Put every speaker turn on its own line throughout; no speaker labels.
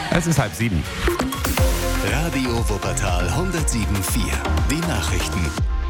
Es ist 6:30.
Radio Wuppertal 107.4. Die Nachrichten.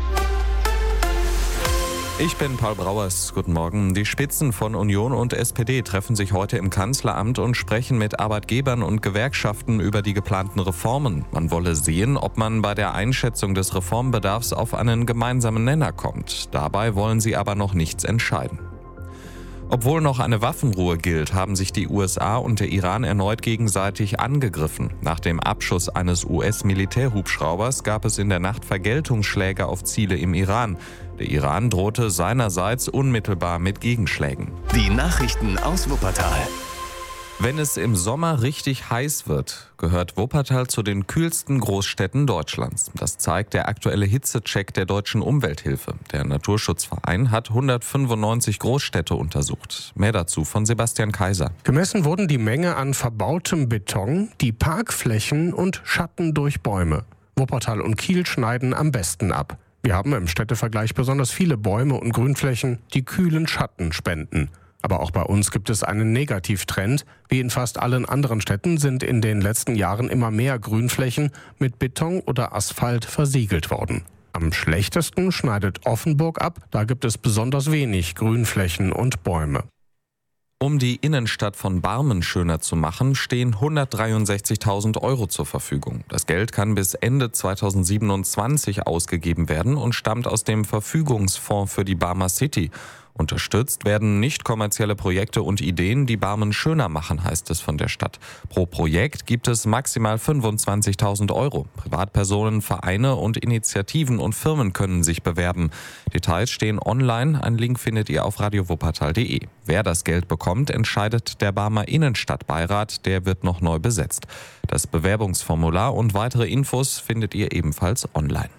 Ich bin Paul Brauers. Guten Morgen. Die Spitzen von Union und SPD treffen sich heute im Kanzleramt und sprechen mit Arbeitgebern und Gewerkschaften über die geplanten Reformen. Man wolle sehen, ob man bei der Einschätzung des Reformbedarfs auf einen gemeinsamen Nenner kommt. Dabei wollen sie aber noch nichts entscheiden. Obwohl noch eine Waffenruhe gilt, haben sich die USA und der Iran erneut gegenseitig angegriffen. Nach dem Abschuss eines US-Militärhubschraubers gab es in der Nacht Vergeltungsschläge auf Ziele im Iran. Der Iran drohte seinerseits unmittelbar mit Gegenschlägen.
Die Nachrichten aus Wuppertal.
Wenn es im Sommer richtig heiß wird, gehört Wuppertal zu den kühlsten Großstädten Deutschlands. Das zeigt der aktuelle Hitzecheck der Deutschen Umwelthilfe. Der Naturschutzverein hat 195 Großstädte untersucht. Mehr dazu von Sebastian Kaiser.
Gemessen wurden die Menge an verbautem Beton, die Parkflächen und Schatten durch Bäume. Wuppertal und Kiel schneiden am besten ab. Wir haben im Städtevergleich besonders viele Bäume und Grünflächen, die kühlen Schatten spenden. Aber auch bei uns gibt es einen Negativtrend. Wie in fast allen anderen Städten sind in den letzten Jahren immer mehr Grünflächen mit Beton oder Asphalt versiegelt worden. Am schlechtesten schneidet Offenburg ab, da gibt es besonders wenig Grünflächen und Bäume.
Um die Innenstadt von Barmen schöner zu machen, stehen 163.000 € zur Verfügung. Das Geld kann bis Ende 2027 ausgegeben werden und stammt aus dem Verfügungsfonds für die Barmer City. Unterstützt werden nicht kommerzielle Projekte und Ideen, die Barmen schöner machen, heißt es von der Stadt. Pro Projekt gibt es maximal 25.000 €. Privatpersonen, Vereine und Initiativen und Firmen können sich bewerben. Details stehen online. Einen Link findet ihr auf radiowuppertal.de. Wer das Geld bekommt, entscheidet der Barmer Innenstadtbeirat. Der wird noch neu besetzt. Das Bewerbungsformular und weitere Infos findet ihr ebenfalls online.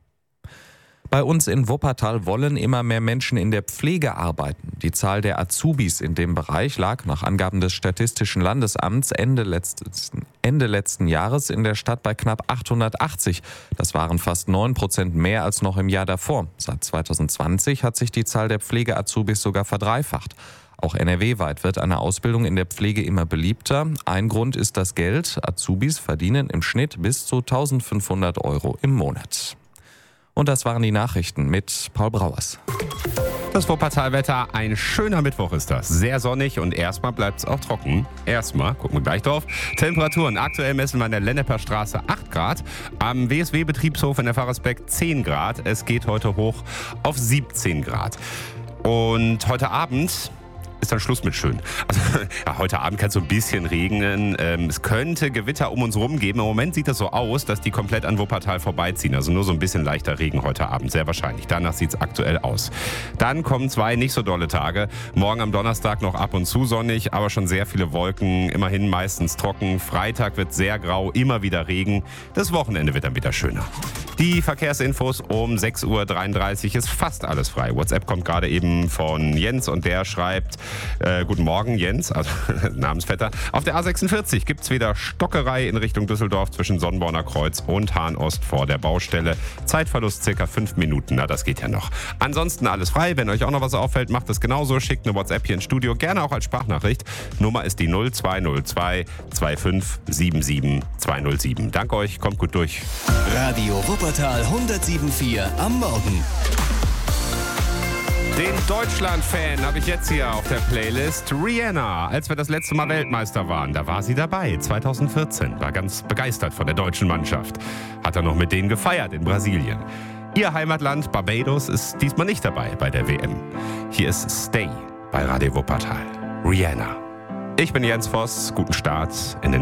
Bei uns in Wuppertal wollen immer mehr Menschen in der Pflege arbeiten. Die Zahl der Azubis in dem Bereich lag nach Angaben des Statistischen Landesamts Ende letzten Jahres in der Stadt bei knapp 880. Das waren fast 9% mehr als noch im Jahr davor. Seit 2020 hat sich die Zahl der Pflege-Azubis sogar verdreifacht. Auch NRW-weit wird eine Ausbildung in der Pflege immer beliebter. Ein Grund ist das Geld. Azubis verdienen im Schnitt bis zu 1.500 € im Monat. Und das waren die Nachrichten mit Paul Brauers.
Das Wuppertal-Wetter, ein schöner Mittwoch ist das. Sehr sonnig und erstmal bleibt es auch trocken. Erstmal, gucken wir gleich drauf. Temperaturen, aktuell messen wir an der Lenneper Straße 8 Grad. Am WSW-Betriebshof in der Pfarrersbeck 10 Grad. Es geht heute hoch auf 17 Grad. Und heute Abend ist dann Schluss mit schön. Also, ja, heute Abend kann es so ein bisschen regnen. Es könnte Gewitter um uns rum geben. Im Moment sieht es so aus, dass die komplett an Wuppertal vorbeiziehen. Also nur so ein bisschen leichter Regen heute Abend, sehr wahrscheinlich. Danach sieht es aktuell aus. Dann kommen 2 nicht so dolle Tage. Morgen am Donnerstag noch ab und zu sonnig, aber schon sehr viele Wolken. Immerhin meistens trocken. Freitag wird sehr grau, immer wieder Regen. Das Wochenende wird dann wieder schöner. Die Verkehrsinfos um 6.33 Uhr ist fast alles frei. WhatsApp kommt gerade eben von Jens und der schreibt: Guten Morgen, Jens, also Namensvetter. Auf der A46 gibt es wieder Stockerei in Richtung Düsseldorf zwischen Sonnborner Kreuz und Hahn-Ost vor der Baustelle. Zeitverlust circa 5 Minuten, na das geht ja noch. Ansonsten alles frei, wenn euch auch noch was auffällt, macht es genauso. Schickt eine WhatsApp hier ins Studio, gerne auch als Sprachnachricht. Nummer ist die 0202 2577 207. Danke euch, kommt gut durch.
Radio Wuppertal 107.4 am Morgen.
Den Deutschland-Fan habe ich jetzt hier auf der Playlist. Rihanna, als wir das letzte Mal Weltmeister waren, da war sie dabei, 2014. War ganz begeistert von der deutschen Mannschaft. Hat er noch mit denen gefeiert in Brasilien. Ihr Heimatland Barbados ist diesmal nicht dabei bei der WM. Hier ist Stay bei Radio Wuppertal. Rihanna. Ich bin Jens Voss, guten Start in den